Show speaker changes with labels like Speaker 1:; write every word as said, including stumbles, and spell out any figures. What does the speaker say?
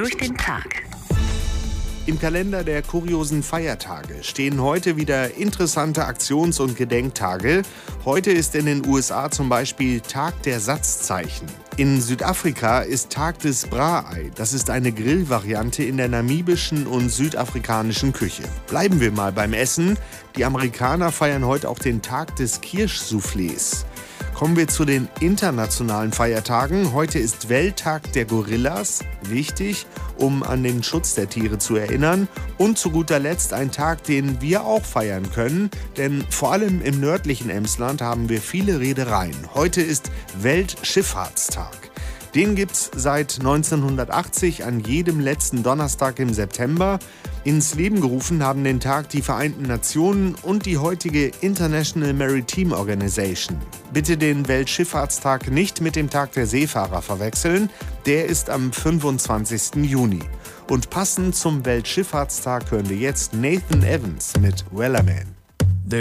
Speaker 1: durch den Tag.
Speaker 2: Im Kalender der kuriosen Feiertage stehen heute wieder interessante Aktions- und Gedenktage. Heute ist in den U S A zum Beispiel Tag der Satzzeichen. In Südafrika ist Tag des Braai. Das ist eine Grillvariante in der namibischen und südafrikanischen Küche. Bleiben wir mal beim Essen. Die Amerikaner feiern heute auch den Tag des Kirschsoufflés. Kommen wir zu den internationalen Feiertagen. Heute ist Welttag der Gorillas, wichtig, um an den Schutz der Tiere zu erinnern. Und zu guter Letzt ein Tag, den wir auch feiern können, denn vor allem im nördlichen Emsland haben wir viele Reedereien. Heute ist Weltschifffahrtstag. Den gibt's seit neunzehnhundertachtzig an jedem letzten Donnerstag im September. Ins Leben gerufen haben den Tag die Vereinten Nationen und die heutige International Maritime Organization. Bitte den Weltschifffahrtstag nicht mit dem Tag der Seefahrer verwechseln. Der ist am fünfundzwanzigsten Juni. Und passend zum Weltschifffahrtstag hören wir jetzt Nathan Evans mit Wellerman.